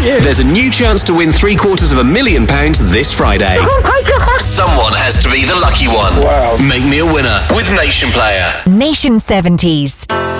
you. There's a new chance to win £750,000 this Friday. Oh my God. Someone has to be the lucky one. Wow. Make me a winner with Nation Player. Nation 70s.